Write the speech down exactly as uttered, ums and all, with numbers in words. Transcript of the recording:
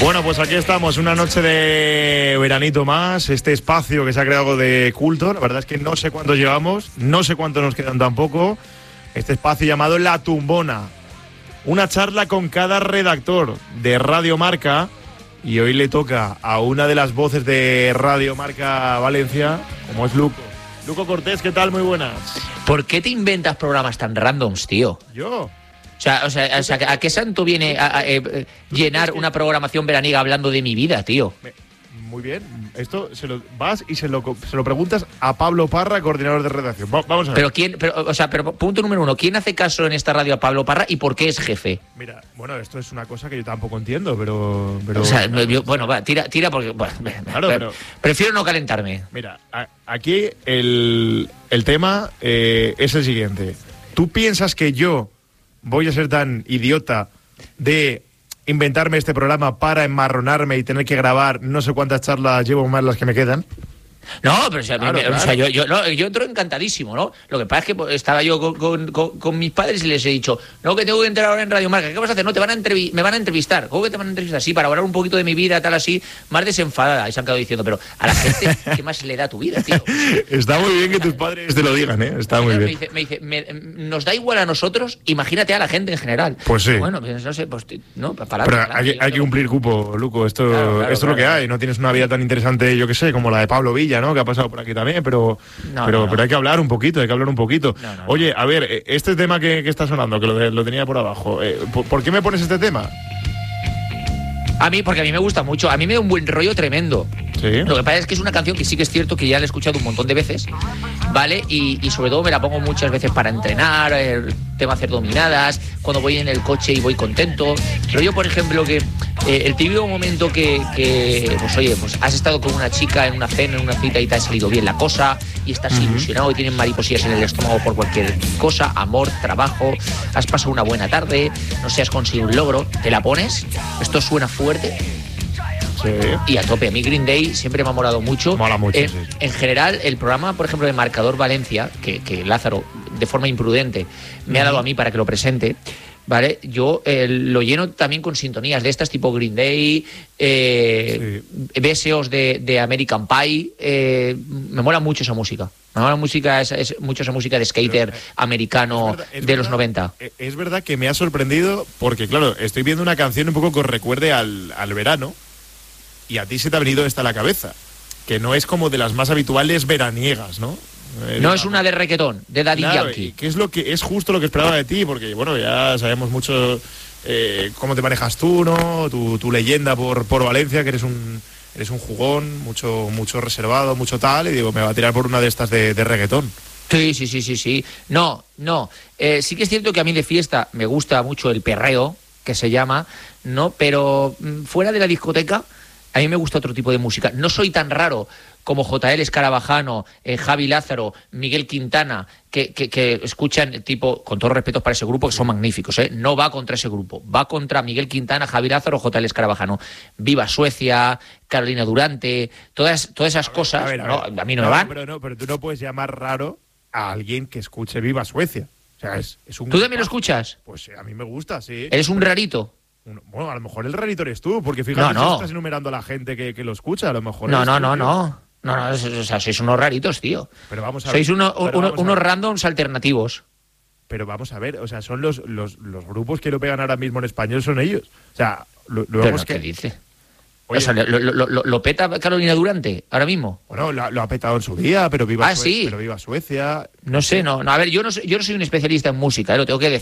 Bueno, pues aquí estamos, una noche de veranito más, este espacio que se ha creado de culto. La verdad es que no sé cuántos llevamos, no sé cuántos nos quedan tampoco. Este espacio llamado La Tumbona. Una charla con cada redactor de Radio Marca. Y hoy le toca a una de las voces de Radio Marca Valencia, como es Luco. Luco Cortés, ¿qué tal? Muy buenas. ¿Por qué te inventas programas tan randoms, tío? ¿Yo? O sea, o sea, o sea ¿a qué santo viene a, a, a, eh, llenar una programación veraniega hablando de mi vida, tío? Muy bien. Esto se lo vas y se lo, se lo preguntas a Pablo Parra, coordinador de redacción. Va, vamos a ver. Pero quién, pero, o sea, pero punto número uno, ¿quién hace caso en esta radio a Pablo Parra y por qué es jefe? Mira, bueno, esto es una cosa que yo tampoco entiendo, pero... pero o sea, no, yo, bueno, va, tira, tira porque... Bueno, claro, pero, prefiero no calentarme. Mira, a, aquí el, el tema eh, es el siguiente. ¿Tú piensas que yo voy a ser tan idiota de inventarme este programa para enmarronarme y tener que grabar no sé cuántas charlas llevo más las que me quedan? No, pero o sea, claro, me, claro. O sea yo, yo, no, yo entro encantadísimo, ¿no? Lo que pasa es que estaba yo con, con, con, con mis padres y les he dicho, no, que tengo que entrar ahora en Radio Marca. ¿Qué vas a hacer? No, te van a entrevi- me van a entrevistar. ¿Cómo que te van a entrevistar? Sí, para hablar un poquito de mi vida, tal así, más desenfadada. Y se han quedado diciendo, pero a la gente, ¿qué más le da tu vida, tío? Está muy bien que tus padres te lo digan, ¿eh? Está muy me bien. Dice, me dice, me, nos da igual a nosotros, imagínate a la gente en general. Pues sí. Bueno, pues no sé, pues no, para Pero adelante, hay, hay que cumplir cupo, Luco. Esto, claro, claro, esto claro, es lo que hay. No tienes una vida tan interesante, yo que sé, como la de Pablo Villa, ¿no? Que ha pasado por aquí también, pero, no, pero, no, no. pero hay que hablar un poquito, hay que hablar un poquito. No, no, Oye, a ver, este tema que, que está sonando, que lo, de, lo tenía por abajo, eh, ¿por, ¿por qué me pones este tema? A mí, porque a mí me gusta mucho, a mí me da un buen rollo tremendo. Sí. Lo que pasa es que es una canción que sí que es cierto que ya la he escuchado un montón de veces, ¿vale? Y, y sobre todo me la pongo muchas veces para entrenar, el tema hacer dominadas, cuando voy en el coche y voy contento. Pero yo, por ejemplo, que eh, el típico momento que, que, pues oye, pues has estado con una chica en una cena, en una cita y te ha salido bien la cosa y estás uh-huh. ilusionado y tienes mariposillas en el estómago por cualquier cosa, amor, trabajo, has pasado una buena tarde, no sé, has conseguido un logro, te la pones, esto suena fuerte. Sí. Y a tope. A mí Green Day siempre me ha molado mucho. Mola mucho, eh, sí. En general, el programa, por ejemplo, de Marcador Valencia, que, que Lázaro, de forma imprudente, me uh-huh. ha dado a mí para que lo presente, ¿vale? Yo eh, lo lleno también con sintonías de estas tipo Green Day, eh, sí. B S Os de, de American Pie. Eh, me mola mucho esa música. Me mola música, es, es, mucho esa música de skater Pero, eh, americano es verdad, es de verdad, los noventa. Es verdad que me ha sorprendido porque, claro, estoy viendo una canción un poco que os recuerde al, al verano. Y a ti se te ha venido esta a la cabeza, que no es como de las más habituales veraniegas, ¿no? Eh, no es una de reggaetón, de Daddy claro, Yankee. Que es lo que es justo lo que esperaba de ti, porque bueno, ya sabemos mucho eh, cómo te manejas tú, ¿no? Tu, tu leyenda por, por Valencia, que eres un eres un jugón, mucho mucho reservado, mucho tal, y digo, me va a tirar por una de estas de, de reggaetón. Sí, sí, sí, sí, sí. No, no. Eh, sí que es cierto que a mí de fiesta me gusta mucho el perreo, que se llama, ¿no? Pero mm, fuera de la discoteca, a mí me gusta otro tipo de música. No soy tan raro como J L Escarabajano, eh, Javi Lázaro, Miguel Quintana, que, que, que escuchan, tipo, con todos los respetos para ese grupo, que son magníficos, ¿eh? No va contra ese grupo. Va contra Miguel Quintana, Javi Lázaro, J L Escarabajano. Viva Suecia, Carolina Durante, todas, todas esas a ver, cosas, a, ver, a, no, ver. a mí no, no me van. Pero, no, pero tú no puedes llamar raro a alguien que escuche Viva Suecia. O sea, es, es un... ¿Tú también lo escuchas? Pues a mí me gusta, sí. ¿Eres un rarito? Bueno, a lo mejor el rarito eres tú, porque fíjate no, no. si estás enumerando a la gente que, que lo escucha, a lo mejor... No, no, tú, no, tío. no. No, no, o sea, sois unos raritos, tío. Pero vamos a ver. Sois uno, pero uno, vamos a unos ver. randoms alternativos. Pero vamos a ver, o sea, son los, los, los grupos que lo pegan ahora mismo en español, son ellos. O sea, lo, lo pero que... ¿qué dice? Oye, o sea, lo, lo, lo, ¿lo peta Carolina Durante ahora mismo? Bueno, lo, lo ha petado en su día, pero viva, ah, Sue- sí. pero viva Suecia. No sé, no, no. A ver, yo no, soy, yo no soy un especialista en música, ¿eh? Lo tengo que decir.